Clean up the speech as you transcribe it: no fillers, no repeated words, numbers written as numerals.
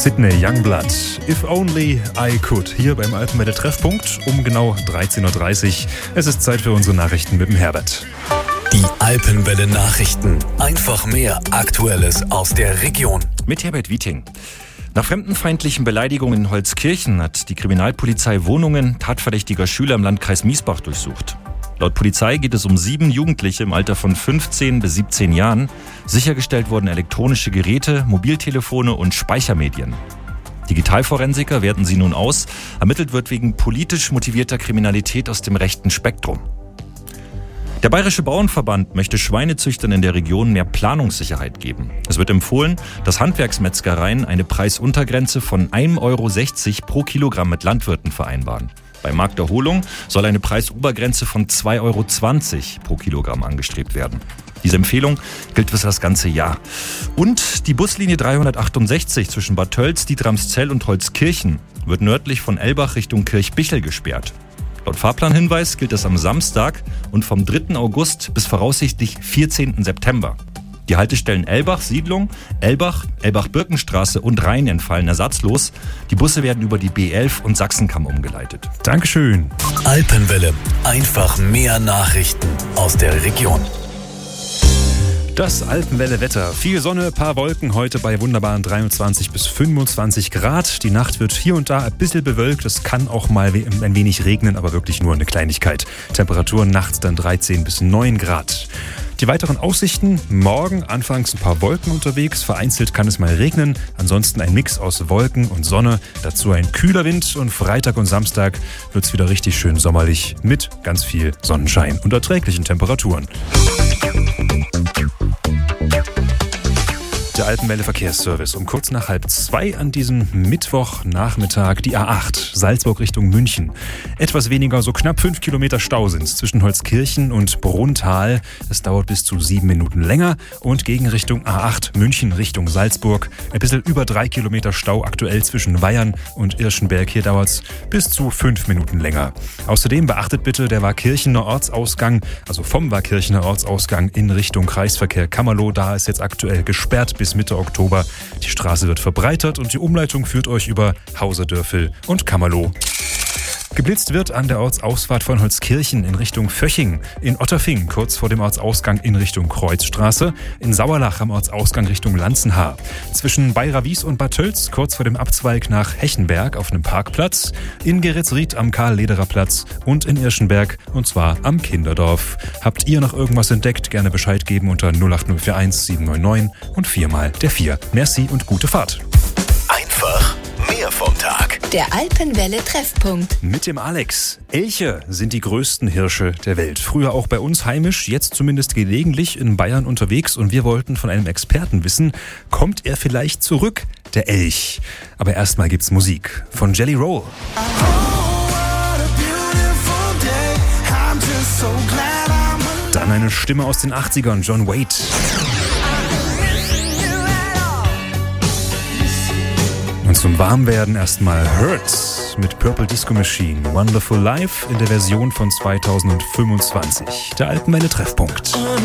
Sydney Youngblood, If Only I Could, hier beim Alpenwelle Treffpunkt um genau 13.30 Uhr. Es ist Zeit für unsere Nachrichten mit dem Herbert. Die Alpenwelle Nachrichten. Einfach mehr Aktuelles aus der Region. Mit Herbert Wieting. Nach fremdenfeindlichen Beleidigungen in Holzkirchen hat die Kriminalpolizei Wohnungen tatverdächtiger Schüler im Landkreis Miesbach durchsucht. Laut Polizei geht es um 7 Jugendliche im Alter von 15 bis 17 Jahren. Sichergestellt wurden elektronische Geräte, Mobiltelefone und Speichermedien. Digitalforensiker werten sie nun aus. Ermittelt wird wegen politisch motivierter Kriminalität aus dem rechten Spektrum. Der Bayerische Bauernverband möchte Schweinezüchtern in der Region mehr Planungssicherheit geben. Es wird empfohlen, dass Handwerksmetzgereien eine Preisuntergrenze von 1,60 Euro pro Kilogramm mit Landwirten vereinbaren. Bei Markterholung soll eine Preisobergrenze von 2,20 Euro pro Kilogramm angestrebt werden. Diese Empfehlung gilt für das ganze Jahr. Und die Buslinie 368 zwischen Bad Tölz, Dietramszell und Holzkirchen wird nördlich von Elbach Richtung Kirchbichel gesperrt. Laut Fahrplanhinweis gilt es am Samstag und vom 3. August bis voraussichtlich 14. September. Die Haltestellen Elbach, Siedlung, Elbach-Birkenstraße und Rhein entfallen ersatzlos. Die Busse werden über die B11 und Sachsenkamm umgeleitet. Dankeschön. Alpenwelle. Einfach mehr Nachrichten aus der Region. Das Alpenwelle-Wetter. Viel Sonne, paar Wolken, heute bei wunderbaren 23 bis 25 Grad. Die Nacht wird hier und da ein bisschen bewölkt. Es kann auch mal ein wenig regnen, aber wirklich nur eine Kleinigkeit. Temperaturen nachts dann 13 bis 9 Grad. Die weiteren Aussichten: morgen anfangs ein paar Wolken unterwegs, vereinzelt kann es mal regnen, ansonsten ein Mix aus Wolken und Sonne, dazu ein kühler Wind und Freitag und Samstag wird es wieder richtig schön sommerlich mit ganz viel Sonnenschein und erträglichen Temperaturen. Der Alpenwelle Verkehrsservice um kurz nach 1:30 an diesem Mittwochnachmittag die A8 Salzburg Richtung München. Etwas weniger, so knapp 5 Kilometer Stau sind es zwischen Holzkirchen und Brunntal. Es dauert bis zu 7 Minuten länger und gegen Richtung A8 München Richtung Salzburg. Ein bisschen über 3 Kilometer Stau aktuell zwischen Weyern und Irschenberg. Hier dauert es bis zu 5 Minuten länger. Außerdem beachtet bitte der Warkirchener Ortsausgang, also vom Warkirchener Ortsausgang in Richtung Kreisverkehr Kammerloh. Da ist jetzt aktuell gesperrt bis Mitte Oktober. Die Straße wird verbreitert und die Umleitung führt euch über Hauserdörfel und Kammerloh. Geblitzt wird an der Ortsausfahrt von Holzkirchen in Richtung Vöching, in Otterfing kurz vor dem Ortsausgang in Richtung Kreuzstraße, in Sauerlach am Ortsausgang Richtung Lanzenhaar, zwischen Bayrawies und Bad Tölz kurz vor dem Abzweig nach Hechenberg auf einem Parkplatz, in Geritzried am Karl-Lederer-Platz und in Irschenberg und zwar am Kinderdorf. Habt ihr noch irgendwas entdeckt? Gerne Bescheid geben unter 08041 799 und 4x4. Merci und gute Fahrt. Einfach mehr vom Tag. Der Alpenwelle Treffpunkt. Mit dem Alex. Elche sind die größten Hirsche der Welt. Früher auch bei uns heimisch, jetzt zumindest gelegentlich in Bayern unterwegs. Und wir wollten von einem Experten wissen, kommt er vielleicht zurück, der Elch? Aber erstmal gibt's Musik von Jelly Roll. Dann eine Stimme aus den 80ern, John Waite. Und zum Warmwerden erstmal Hurts mit Purple Disco Machine. Wonderful Life in der Version von 2025. Der Alpenwelle Treffpunkt.